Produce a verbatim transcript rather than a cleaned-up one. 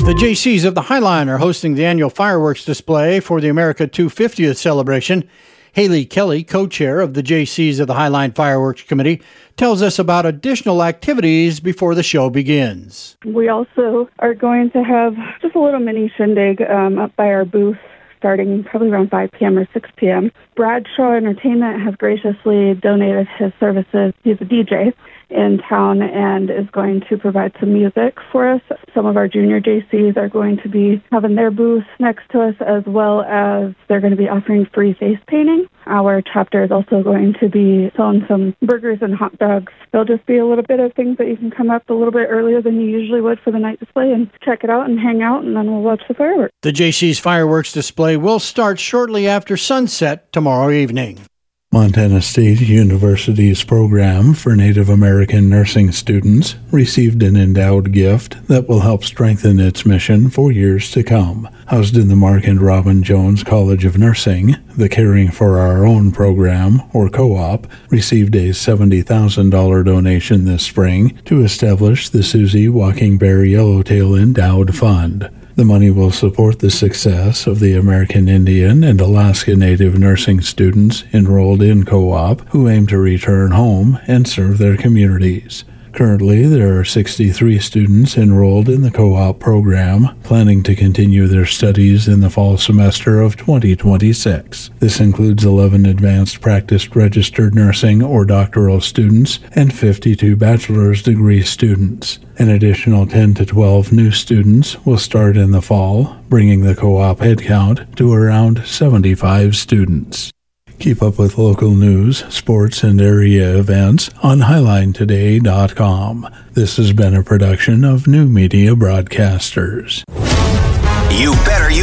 The J Cs of the Highline are hosting the annual fireworks display for the America two hundred fiftieth celebration. Haley Kelly, co-chair of the J Cs of the Highline Fireworks Committee, tells us about additional activities before the show begins. We also are going to have just a little mini shindig um, up by our booth starting probably around five p.m. or six p.m. Bradshaw Entertainment has graciously donated his services. He's a D J in town and is going to provide some music for us. Some of our junior J Cs are going to be having their booth next to us, as well as they're going to be offering free face painting. Our chapter is also going to be selling some burgers and hot dogs. There'll just be a little bit of things that you can come up a little bit earlier than you usually would for the night display and check it out and hang out, and then we'll watch the fireworks. The J C's fireworks display will start shortly after sunset tomorrow evening. Montana State University's program for Native American nursing students received an endowed gift that will help strengthen its mission for years to come. Housed in the Mark and Robin Jones College of Nursing, the Caring for Our Own program, or co-op, received a seventy thousand dollars donation this spring to establish the Susie Walking Bear Yellowtail Endowed Fund. The money will support the success of the American Indian and Alaska Native nursing students enrolled in co-op who aim to return home and serve their communities. Currently, there are sixty-three students enrolled in the co-op program, planning to continue their studies in the fall semester of twenty twenty-six. This includes eleven advanced practice registered nursing or doctoral students and fifty-two bachelor's degree students. An additional ten to twelve new students will start in the fall, bringing the co-op headcount to around seventy-five students. Keep up with local news, sports, and area events on highline today dot com. This has been a production of New Media Broadcasters. You better use